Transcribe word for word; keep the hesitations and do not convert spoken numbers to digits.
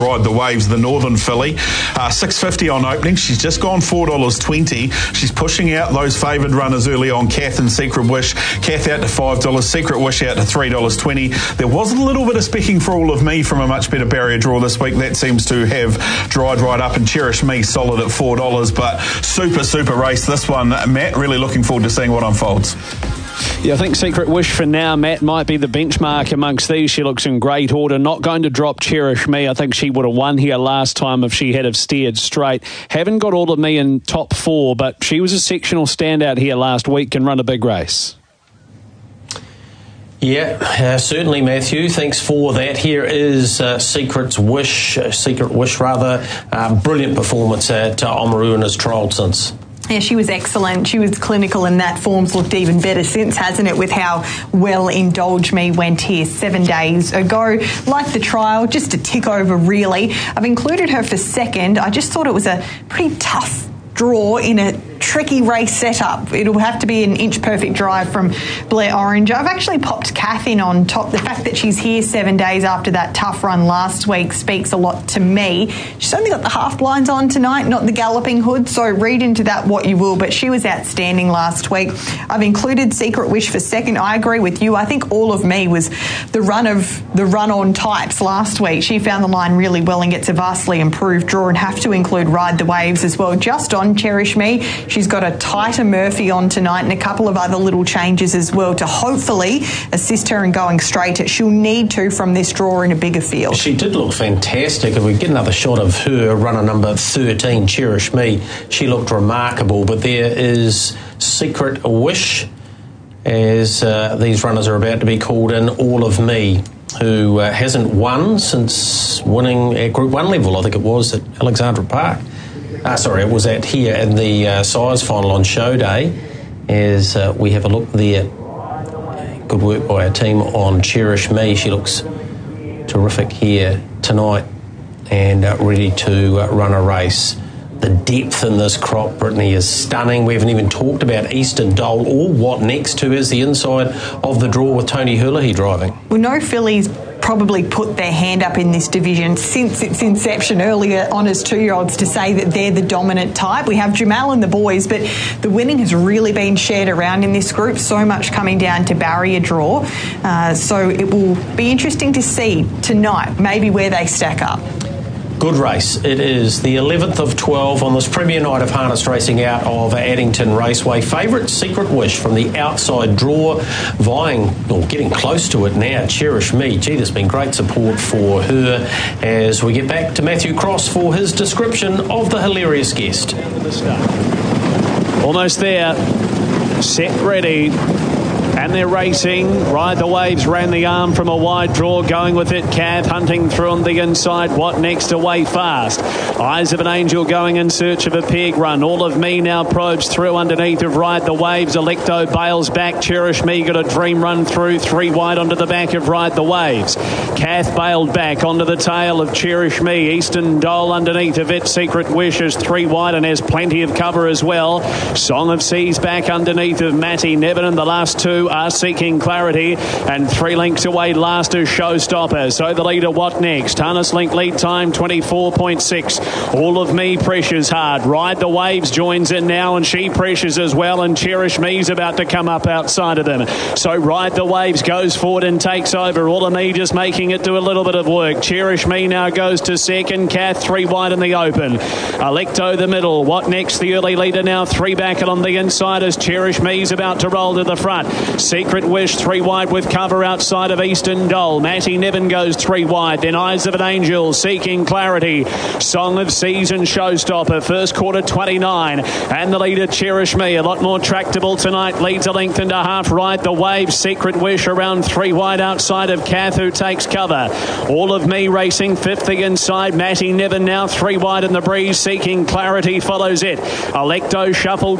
Ride the Waves, the Northern filly, uh, six fifty on opening. She's just gone four dollars twenty. She's pushing out those favoured runners early on. Kath and Secret Wish. Kath out to five dollars, Secret Wish out to three dollars twenty. There was a little bit of specking for All of Me from a much better barrier draw this week. That seems to have dried right up, and Cherish Me solid at four dollars. But super, super race this one, Matt. Really looking forward to seeing what unfolds. Yeah, I think Secret Wish for now, Matt, might be the benchmark amongst these. She looks in great order. Not going to drop Cherish Me. I think she would have won here last time if she had have steered straight. Haven't got All of Me in top four, but she was a sectional standout here last week and run a big race. Yeah, uh, certainly, Matthew. Thanks for that. Here is uh, Secret's Wish, uh, Secret Wish rather. Uh, brilliant performance at uh, Oamaru and has trialled since. Yeah, she was excellent. She was clinical, and that form's looked even better since, hasn't it, with how well Indulge Me went here seven days ago. Like the trial, just a tick over, really. I've included her for second. I just thought it was a pretty tough draw in a tricky race setup. It'll have to be an inch perfect drive from Blair Orange. I've actually popped Kath in on top. The fact that she's here seven days after that tough run last week speaks a lot to me. She's only got the half blinds on tonight, not the galloping hood, so read into that what you will, but she was outstanding last week. I've included Secret Wish for second. I agree with you. I think All of Me was the run of the run-on types last week. She found the line really well and gets a vastly improved draw, and have to include Ride the Waves as well. Just on Cherish Me, she's got a tighter Murphy on tonight and a couple of other little changes as well to hopefully assist her in going straighter. She'll need to from this draw in a bigger field. She did look fantastic. If we get another shot of her, runner number thirteen, Cherish Me, she looked remarkable. But there is Secret Wish, as uh, these runners are about to be called in, All of Me, who uh, hasn't won since winning at Group one level, I think it was, at Alexandra Park. Uh, sorry, it was at here in the uh, Sires final on show day. As uh, we have a look there. Good work by our team on Cherish Me. She looks terrific here tonight and uh, ready to uh, run a race. The depth in this crop, Brittany, is stunning. We haven't even talked about Eastern Dole or what next to is the inside of the draw with Tony Hurley driving. Well, no fillies probably put their hand up in this division since its inception earlier on as two-year-olds to say that they're the dominant type. We have Jamal and the boys, but the winning has really been shared around in this group, so much coming down to barrier draw. Uh, so it will be interesting to see tonight maybe where they stack up. Good race. It is the eleventh of twelve on this premier night of harness racing out of Addington Raceway. Favourite Secret Wish from the outside draw, vying or getting close to it now. Cherish Me. Gee, there's been great support for her as we get back to Matthew Cross for his description of the hilarious guest. Almost there. Set ready. And they're racing. Ride the Waves ran the arm from a wide draw, going with it. Kath hunting through on the inside. What next? Away fast. Eyes of an Angel going in search of a peg run. All of Me now probes through underneath of Ride the Waves. Electo bails back. Cherish Me got a dream run through. Three wide onto the back of Ride the Waves. Kath bailed back onto the tail of Cherish Me. Eastern Dole underneath of it. Secret Wish is three wide and has plenty of cover as well. Song of Seas back underneath of Matty Nevin, and the last two are Seeking Clarity, and three lengths away last is Showstopper. So the leader, what next? Harness Link lead time twenty-four point six. All of Me pressures hard. Ride the Waves joins in now, and she pressures as well, and Cherish Me's about to come up outside of them. So Ride the Waves goes forward and takes over. All of Me just making it do a little bit of work. Cherish Me now goes to second. Kath three wide in the open. Electo the middle. What next? The early leader now three back, and on the inside as Cherish Me's about to roll to the front. Secret Wish three wide with cover outside of Eastern Dole. Matty Nevin goes three wide. Then Eyes of an Angel, Seeking Clarity, Song of Seas and Showstopper. First quarter twenty-nine, and the leader Cherish Me a lot more tractable tonight. Leads a length and a half. Ride the Waves. Secret Wish around three wide outside of Kath, who takes cover. All of Me racing fifth the inside. Matty Nevin now three wide in the breeze. Seeking Clarity follows it. Electo shuffled